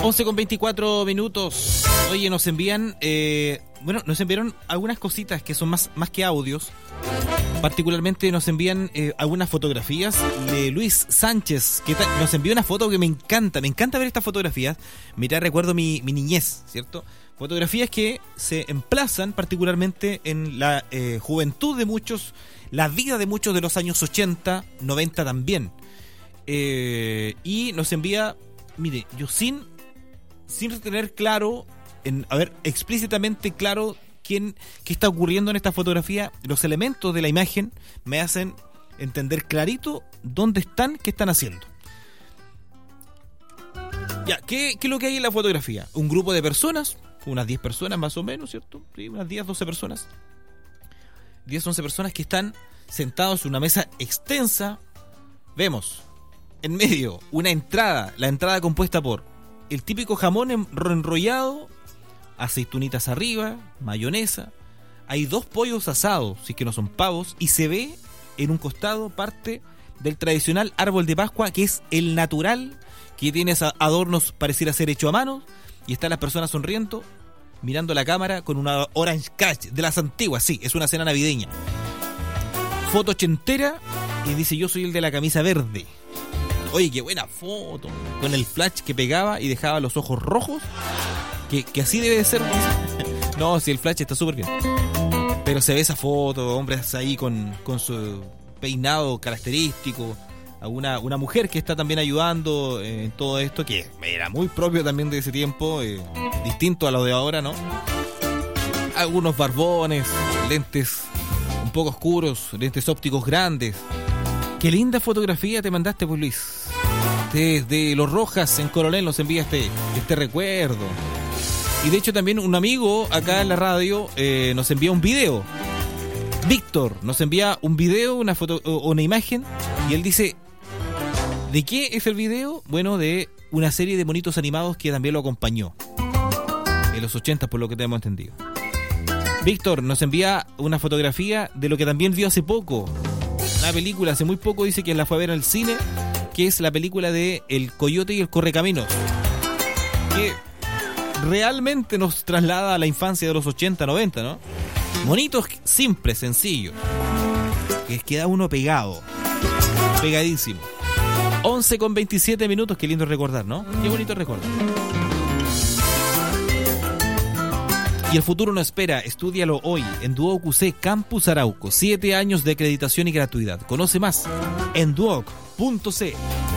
11:24. Oye, nos envían, nos enviaron algunas cositas que son más que audios. Particularmente nos envían algunas fotografías de Luis Sánchez, que nos envió una foto que me encanta ver estas fotografías. Mirá, recuerdo mi niñez, ¿cierto? Fotografías que se emplazan particularmente en la juventud de muchos, la vida de muchos de los años 80, 90 también. Y nos envía, mire, yo sin tener claro, explícitamente claro qué está ocurriendo en esta fotografía, los elementos de la imagen me hacen entender clarito dónde están, qué están haciendo. Ya, ¿qué es lo que hay en la fotografía? Un grupo de personas, unas 10 personas más o menos, ¿cierto? Sí, unas 10, 12 personas. 10, 11 personas que están sentados en una mesa extensa. Vemos en medio una entrada, la entrada compuesta por el típico jamón enrollado, aceitunitas arriba, mayonesa. Hay 2 pollos asados, si es que no son pavos, y se ve en un costado parte del tradicional árbol de Pascua, que es el natural, que tiene adornos pareciera ser hecho a mano, y están las personas sonriendo, mirando la cámara con una Orange Cash de las antiguas. Sí, es una cena navideña. Foto ochentera, y dice: yo soy el de la camisa verde. Oye, qué buena foto, con el flash que pegaba y dejaba los ojos rojos, que así debe de ser. No, si el flash está súper bien, pero se ve esa foto, hombres ahí con su peinado característico, una mujer que está también ayudando en todo esto, que era muy propio también de ese tiempo, distinto a lo de ahora, ¿no? Algunos barbones, lentes un poco oscuros, lentes ópticos grandes. Qué linda fotografía te mandaste, pues, Luis. Desde Los Rojas, en Coronel, nos envía este recuerdo. Y de hecho también un amigo acá en la radio nos envía un video. Víctor nos envía un video, una foto, una imagen, y él dice: ¿de qué es el video? Bueno, de una serie de monitos animados que también lo acompañó en los 80, por lo que tenemos entendido. Víctor nos envía una fotografía de lo que también vio hace poco, una película hace muy poco, dice que la fue a ver al cine, que es la película de El Coyote y el Correcaminos, que realmente nos traslada a la infancia de los 80, 90, ¿no? Monitos simples, sencillos, que queda uno pegadísimo. 11:27. Qué lindo recordar, ¿no? Qué bonito recordar. Y el futuro no espera. Estúdialo hoy en Duoc UC Campus Arauco. 7 años de acreditación y gratuidad. Conoce más en duoc.c.